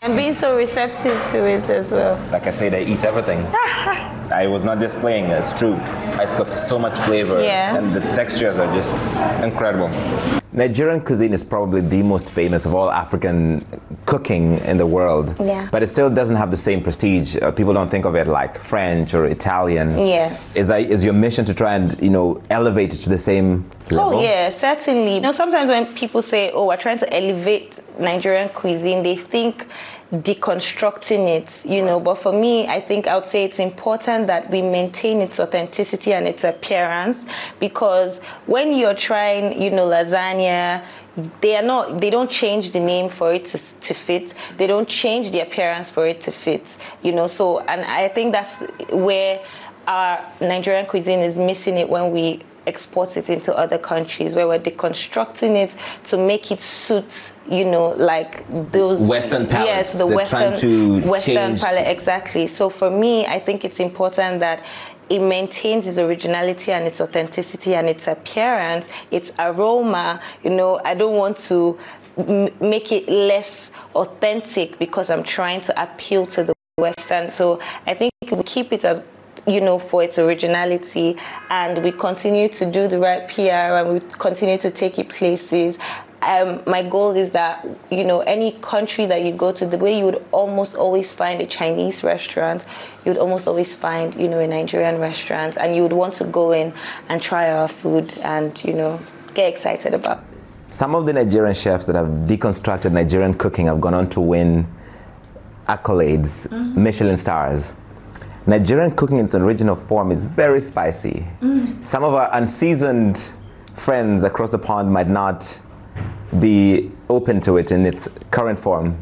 And being so receptive to it as well. Like I said, I eat everything. I was not just playing, it's true. It's got so much flavor, and the textures are just incredible. Nigerian cuisine is probably the most famous of all African cooking in the world. Yeah. But it still doesn't have the same prestige. People don't think of it like French or Italian. Yes. Is your mission to try and, elevate it to the same level? Oh, yeah, certainly. Sometimes when people say, oh, we're trying to elevate Nigerian cuisine, they think deconstructing it, but for me, I think I would say it's important that we maintain its authenticity and its appearance, because when you're trying, lasagna, they don't change the name for it to fit. They don't change the appearance for it to fit, so, and I think that's where our Nigerian cuisine is missing it when we export it into other countries, where we're deconstructing it to make it suit, like those Western palates. Yes, the Western palate, exactly. So for me, I think it's important that it maintains its originality and its authenticity and its appearance, its aroma. I don't want to make it less authentic because I'm trying to appeal to the Western. So I think we keep it as for its originality, and we continue to do the right PR, and we continue to take it places. My goal is that, any country that you go to, the way you would almost always find a Chinese restaurant, you would almost always find, a Nigerian restaurant, and you would want to go in and try our food and, get excited about it. Some of the Nigerian chefs that have deconstructed Nigerian cooking have gone on to win accolades, Michelin stars. Nigerian cooking in its original form is very spicy. Some of our unseasoned friends across the pond might not be open to it in its current form.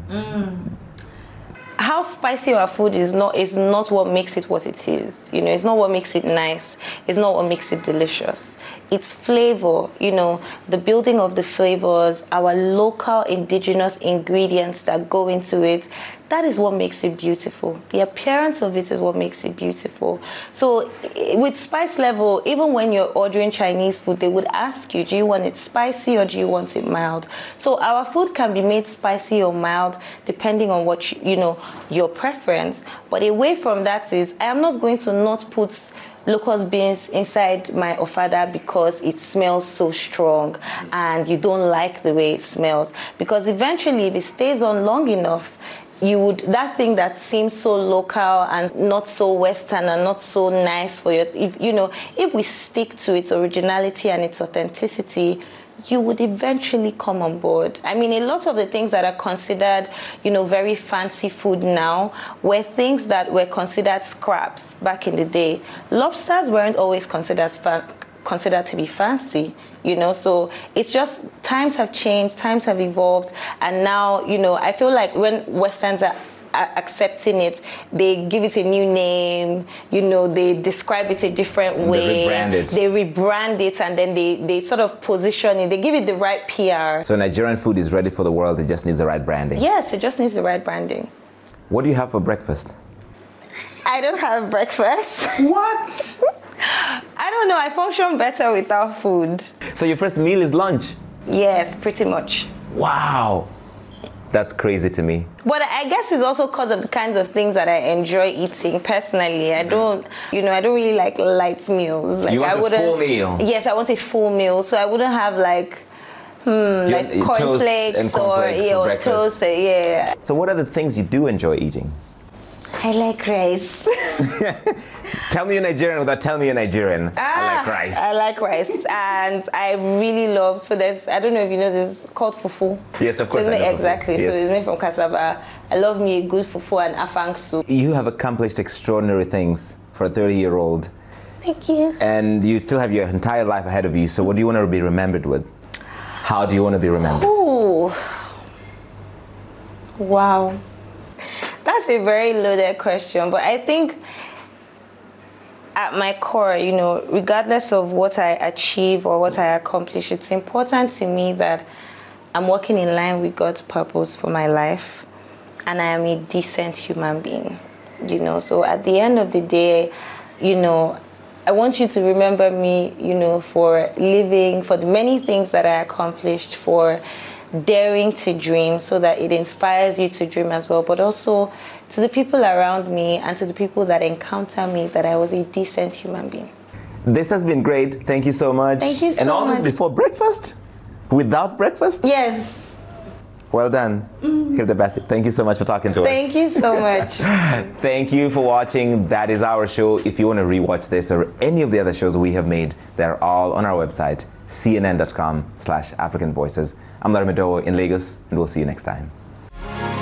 How spicy our food is not what makes it what it is. It's not what makes it nice. It's not what makes it delicious. It's flavor, the building of the flavors, our local indigenous ingredients that go into it. That is what makes it beautiful. The appearance of it is what makes it beautiful. So with spice level, even when you're ordering Chinese food, they would ask you, do you want it spicy or do you want it mild? So our food can be made spicy or mild depending on what, your preference. But away from that is, I am not going to not put locust beans inside my ofada because it smells so strong and you don't like the way it smells. Because eventually, if it stays on long enough, that thing that seems so local and not so Western and not so nice for you, if we stick to its originality and its authenticity, you would eventually come on board. I mean, a lot of the things that are considered, very fancy food now were things that were considered scraps back in the day. Lobsters weren't always considered to be fancy, so it's just times have changed, times have evolved, and now, I feel like when Westerns are accepting it, they give it a new name, they describe it a different way. They rebrand it, and then they sort of position it, they give it the right PR. So Nigerian food is ready for the world, it just needs the right branding. Yes, it just needs the right branding. What do you have for breakfast? I don't have breakfast. What? I don't know, I function better without food. So your first meal is lunch? Yes, pretty much. Wow. That's crazy to me. But I guess it's also because of the kinds of things that I enjoy eating personally. I don't really like light meals. You want a full meal? Yes, I want a full meal. So I wouldn't have like cornflakes or toast. Yeah. So what are the things you do enjoy eating? I like rice. Tell me you're Nigerian without telling me you're Nigerian. I like rice. I like rice. And I really love, I don't know if you know this, called fufu. Yes, of course. Exactly. Yes. So it's made from cassava. I love me a good fufu and afang soup. You have accomplished extraordinary things for a 30-year-old. Thank you. And you still have your entire life ahead of you. So what do you want to be remembered with? How do you want to be remembered? Ooh. Wow. That's a very loaded question, but I think at my core, regardless of what I achieve or what I accomplish, it's important to me that I'm working in line with God's purpose for my life, and I am a decent human being, So at the end of the day, I want you to remember me, for living, for the many things that I accomplished, for daring to dream, so that it inspires you to dream as well, but also to the people around me and to the people that encounter me, that I was a decent human being. This has been great. Thank you so much. Thank you so And all much. this before breakfast? Without breakfast? Yes. Well done. Hilda Bassett, thank you so much for talking to us. Thank you so much. Thank you for watching. That is our show. If you want to rewatch this or any of the other shows we have made, they're all on our website, cnn.com/African Voices. I'm Larry Madowo in Lagos, and we'll see you next time.